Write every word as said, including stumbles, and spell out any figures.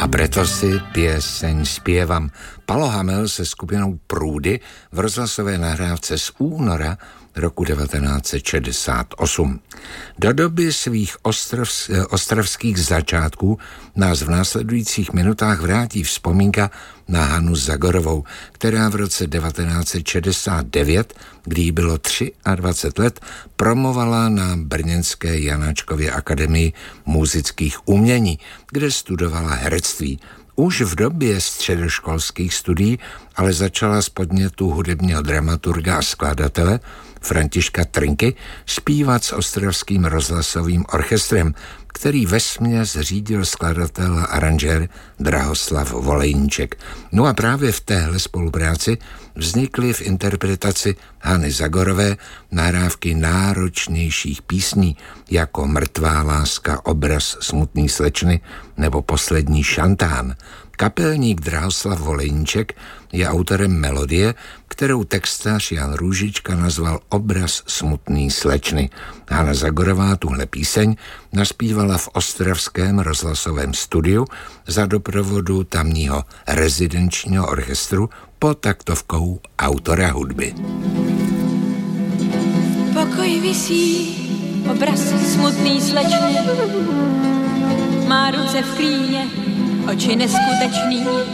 preto si pieseň zpěvam. Palo Hamel se skupinou Průdy v rozhlasové nahrávce z února roku devatenáct set šedesát osm. Do doby svých ostrovs, ostravských začátků nás v následujících minutách vrátí vzpomínka na Hanu Zagorovou, která v roce devatenáct set šedesát devět, kdy jí bylo dvacet tři let, promovala na brněnské Janáčkově akademii múzických umění, kde studovala herectví. Už v době středoškolských studií ale začala z podnětu hudebního dramaturga a skladatele Františka Trnky zpívat s ostravským rozhlasovým orchestrem, který vesměs řídil skladatel a aranžér Drahoslav Volejníček. No a právě v téhle spolupráci vznikly v interpretaci Hany Zagorové nahrávky náročnějších písní jako Mrtvá láska, Obraz smutný slečny nebo Poslední šantán. Kapelník Drahoslav Volejníček je autorem melodie, kterou textař Jan Růžička nazval Obraz smutný slečny. Hana Zagorová tuhle píseň naspívala v ostravském rozhlasovém studiu za doprovodu tamního rezidenčního orchestru pod taktovkou autora hudby. V pokoji visí obraz smutný slečny, má ruce v klíně, oči neskutečný.